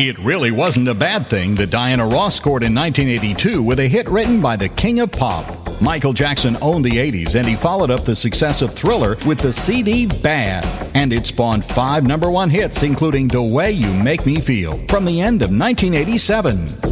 It really wasn't a bad thing that Diana Ross scored in 1982 with a hit written by the King of Pop. Michael Jackson owned the 80s, and he followed up the success of Thriller with the CD Bad. And it spawned 5 number 1 hits, including The Way You Make Me Feel, from the end of 1987.